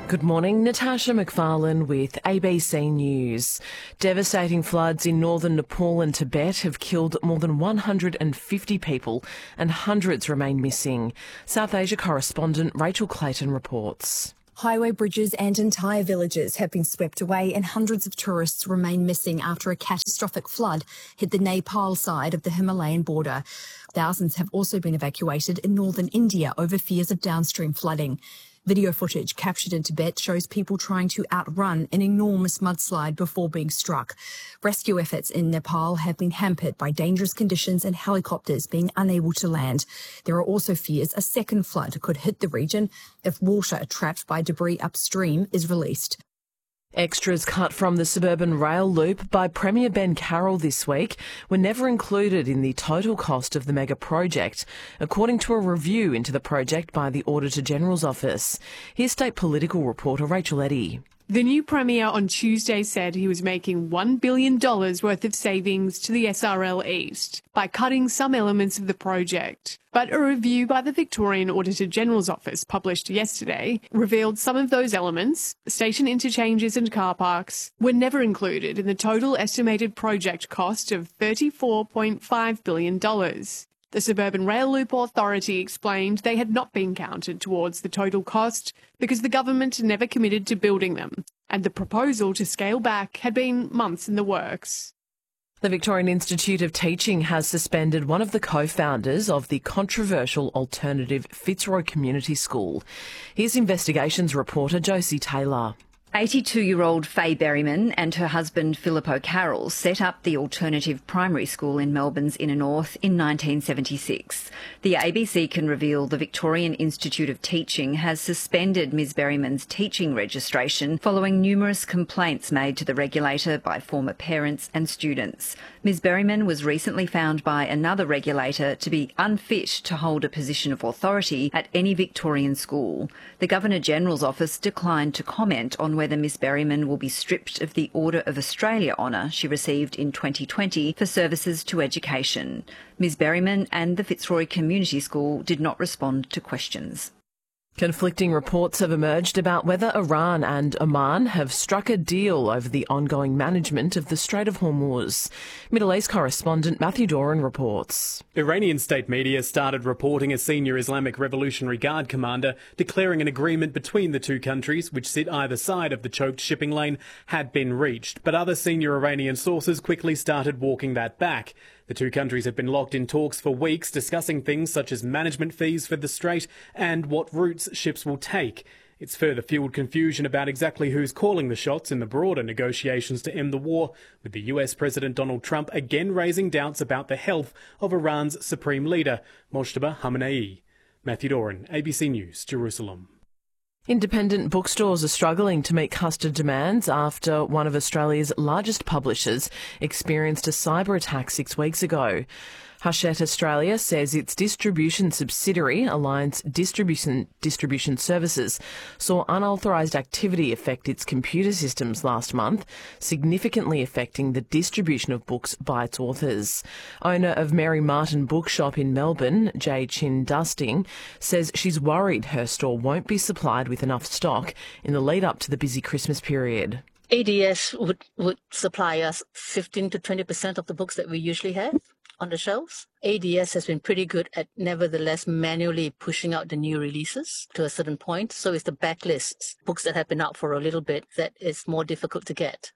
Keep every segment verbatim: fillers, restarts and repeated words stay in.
Good morning, Natasha McFarlane with A B C News. Devastating floods in northern Nepal and Tibet have killed more than one hundred fifty people and hundreds remain missing. South Asia correspondent Rachel Clayton reports. Highway bridges and entire villages have been swept away and hundreds of tourists remain missing after a catastrophic flood hit the Nepal side of the Himalayan border. Thousands have also been evacuated in northern India over fears of downstream flooding. Video footage captured in Tibet shows people trying to outrun an enormous mudslide before being struck. Rescue efforts in Nepal have been hampered by dangerous conditions and helicopters being unable to land. There are also fears a second flood could hit the region if water trapped by debris upstream is released. Extras cut from the suburban rail loop by Premier Ben Carroll this week were never included in the total cost of the mega project, according to a review into the project by the Auditor-General's Office. Here's State Political reporter Rachel Eddy. The new Premier on Tuesday said he was making one billion dollars worth of savings to the S R L East by cutting some elements of the project. But a review by the Victorian Auditor-General's Office published yesterday revealed some of those elements, station interchanges and car parks, were never included in the total estimated project cost of thirty-four point five billion dollars. The Suburban Rail Loop Authority explained they had not been counted towards the total cost because the government never committed to building them, and the proposal to scale back had been months in the works. The Victorian Institute of Teaching has suspended one of the co-founders of the controversial alternative Fitzroy Community School. Here's investigations reporter Josie Taylor. eighty-two-year-old Faye Berryman and her husband Philip O'Carroll set up the alternative primary school in Melbourne's inner north in nineteen seventy-six. The A B C can reveal the Victorian Institute of Teaching has suspended Ms Berryman's teaching registration following numerous complaints made to the regulator by former parents and students. Ms Berryman was recently found by another regulator to be unfit to hold a position of authority at any Victorian school. The Governor-General's Office declined to comment on whether whether Miss Berryman will be stripped of the Order of Australia honour she received in twenty twenty for services to education. Miss Berryman and the Fitzroy Community School did not respond to questions. Conflicting reports have emerged about whether Iran and Oman have struck a deal over the ongoing management of the Strait of Hormuz. Middle East correspondent Matthew Doran reports. Iranian state media started reporting a senior Islamic Revolutionary Guard commander declaring an agreement between the two countries, which sit either side of the choked shipping lane, had been reached. But other senior Iranian sources quickly started walking that back. The two countries have been locked in talks for weeks, discussing things such as management fees for the strait and what routes ships will take. It's further fuelled confusion about exactly who's calling the shots in the broader negotiations to end the war, with the U S President Donald Trump again raising doubts about the health of Iran's supreme leader, Mojtaba Khamenei. Matthew Doran, A B C News, Jerusalem. Independent bookstores are struggling to meet customer demands after one of Australia's largest publishers experienced a cyber attack six weeks ago. Hachette Australia says its distribution subsidiary, Alliance Distribution, Distribution Services, saw unauthorised activity affect its computer systems last month, significantly affecting the distribution of books by its authors. Owner of Mary Martin Bookshop in Melbourne, Jay Chin Dusting, says she's worried her store won't be supplied with enough stock in the lead up to the busy Christmas period. A D S would, would supply us fifteen to twenty percent of the books that we usually have on the shelves. A D S has been pretty good at nevertheless manually pushing out the new releases to a certain point. So it's the backlists, books that have been out for a little bit, that is more difficult to get.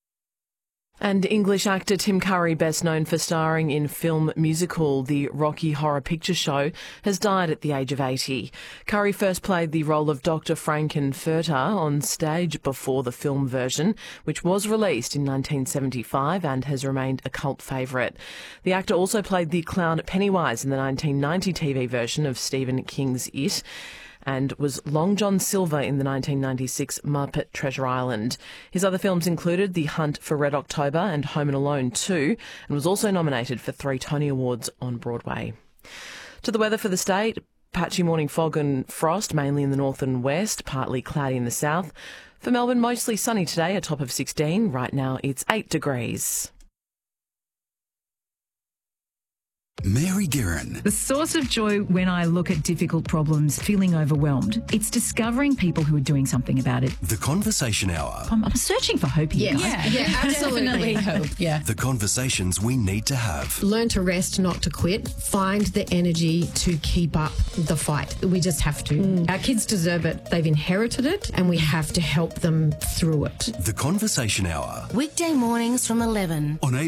And English actor Tim Curry, best known for starring in film musical The Rocky Horror Picture Show, has died at the age of eighty. Curry first played the role of Doctor Frankenfurter on stage before the film version, which was released in nineteen seventy-five and has remained a cult favourite. The actor also played the clown Pennywise in the nineteen ninety T V version of Stephen King's It, and was Long John Silver in the nineteen ninety-six Muppet Treasure Island. His other films included The Hunt for Red October and Home and Alone two, and was also nominated for three Tony Awards on Broadway. To the weather for the state, patchy morning fog and frost, mainly in the north and west, partly cloudy in the south. For Melbourne, mostly sunny today, a top of sixteen. Right now it's eight degrees. Mary Guerin. The source of joy when I look at difficult problems, feeling overwhelmed, it's discovering people who are doing something about it. The Conversation Hour. I'm, I'm searching for hope here, Yeah, guys. yeah, yeah, absolutely. hope, yeah. The conversations we need to have. Learn to rest, not to quit. Find the energy to keep up the fight. We just have to. Mm. Our kids deserve it. They've inherited it, and we have to help them through it. The Conversation Hour. Weekday mornings from eleven. On